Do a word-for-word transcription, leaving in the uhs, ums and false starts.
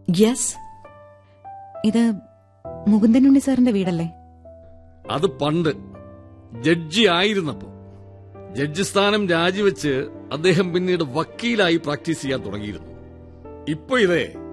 Yes, ഇത് മുകുന്ദനുണ്ണി സാറിന്റെ വീടല്ലേ? അത് പണ്ട് ജഡ്ജി ആയിരുന്നപ്പോ. ജഡ്ജി സ്ഥാനം രാജിവെച്ച് അദ്ദേഹം പിന്നീട് വക്കീലായി പ്രാക്ടീസ് ചെയ്യാൻ തുടങ്ങിയിരുന്നു. ഇപ്പൊ ഇതേ